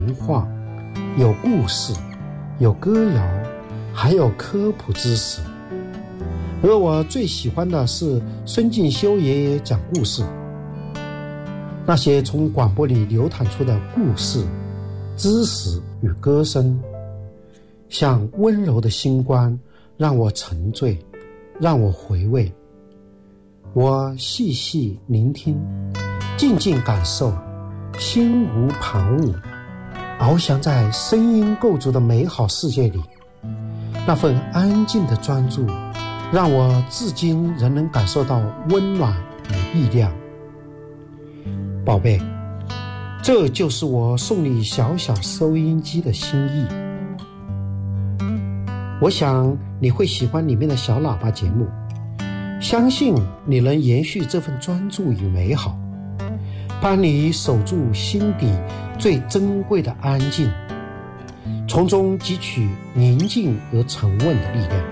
文化，有故事，有歌谣，还有科普知识。而我最喜欢的是孙敬修爷爷讲故事，那些从广播里流淌出的故事、知识与歌声，像温柔的星光，让我沉醉，让我回味。我细细聆听，静静感受，心无旁骛，翱翔在声音构筑的美好世界里。那份安静的专注，让我至今仍能感受到温暖与力量。宝贝，这就是我送你小小收音机的心意。我想你会喜欢里面的小喇叭节目，相信你能延续这份专注与美好，帮你守住心底最珍贵的安静，从中汲取宁静而沉稳的力量。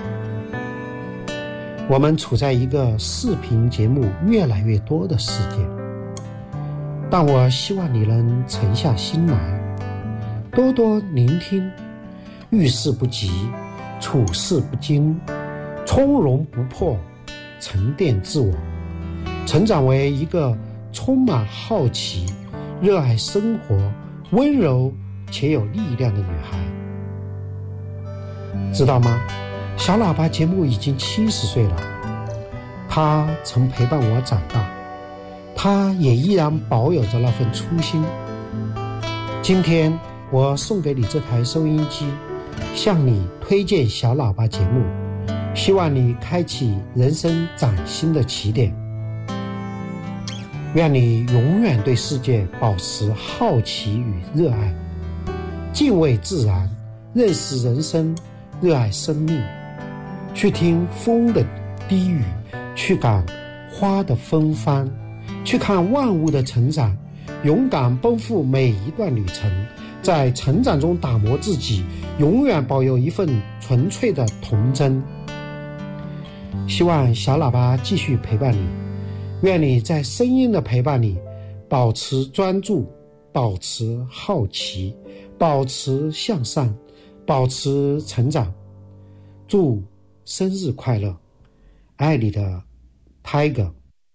我们处在一个视频节目越来越多的世界，但我希望你能沉下心来，多多聆听，遇事不急，处事不惊，从容不迫，沉淀自我，成长为一个充满好奇、热爱生活、温柔且有力量的女孩。知道吗？小喇叭节目已经70岁了，她曾陪伴我长大，她也依然保有着那份初心。今天我送给你这台收音机，向你推荐小喇叭节目，希望你开启人生崭新的起点。愿你永远对世界保持好奇与热爱，敬畏自然，认识人生，热爱生命，去听风的低语，去感花的芬芳，去看万物的成长，勇敢奔赴每一段旅程，在成长中打磨自己，永远保有一份纯粹的童真。希望小喇叭继续陪伴你，愿你在声音的陪伴里保持专注，保持好奇，保持向上，保持成长。祝生日快乐，爱你的 Tiger。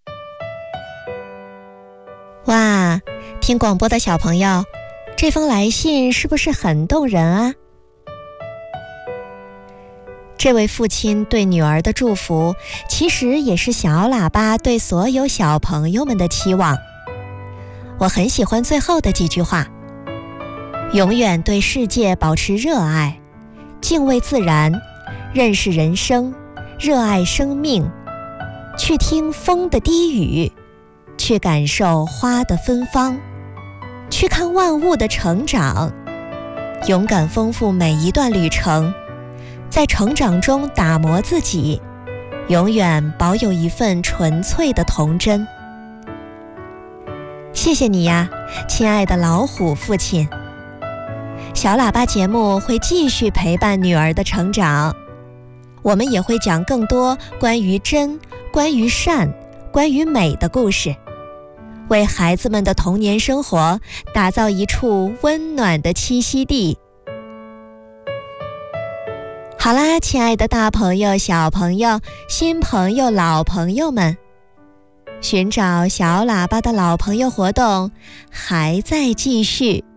哇，听广播的小朋友，这封来信是不是很动人啊？这位父亲对女儿的祝福，其实也是小喇叭对所有小朋友们的期望。我很喜欢最后的几句话：永远对世界保持热爱，敬畏自然，认识人生，热爱生命，去听风的低语，去感受花的芬芳，去看万物的成长，勇敢丰富每一段旅程，在成长中打磨自己，永远保有一份纯粹的童真。谢谢你呀，亲爱的老虎父亲。小喇叭节目会继续陪伴女儿的成长，我们也会讲更多关于真、关于善、关于美的故事，为孩子们的童年生活打造一处温暖的栖息地。好啦，亲爱的大朋友、小朋友、新朋友、老朋友们，寻找小喇叭的老朋友活动还在继续。